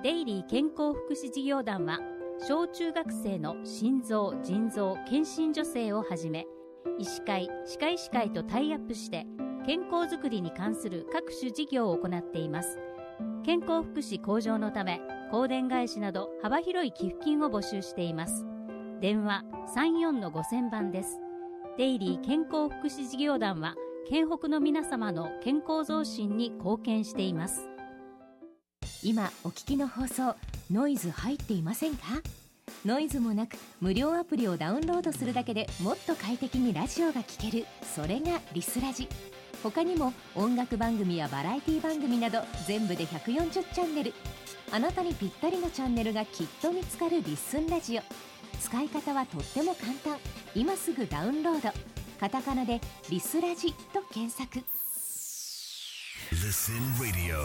デイリー健康福祉事業団は小中学生の心臓・腎臓検診助成をはじめ、医師会・歯科医師会とタイアップして健康づくりに関する各種事業を行っています。健康福祉向上のため、香典返しなど幅広い寄付金を募集しています。電話34-5000番です。デイリー健康福祉事業団は県北の皆様の健康増進に貢献しています。 今お聞きの放送、ノイズ入っていませんか？ノイズもなく無料アプリをダウンロードするだけでもっと快適にラジオが聴ける。それがリスラジ。他にも音楽番組やバラエティ番組など全部で140チャンネル。あなたにぴったりのチャンネルがきっと見つかるリッスンラジオ。使い方はとっても簡単。今すぐダウンロード。カタカナでリスラジと検索。 Listen Radio